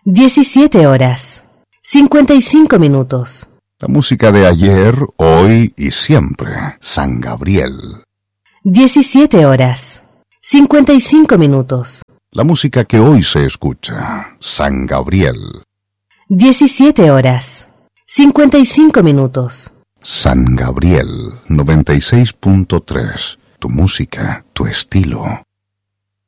17 horas, 55 minutos. La música de ayer, hoy y siempre. San Gabriel. 17 horas, 55 minutos. La música que hoy se escucha. San Gabriel. 17 horas, 55 minutos. San Gabriel 96.3. Tu música, tu estilo.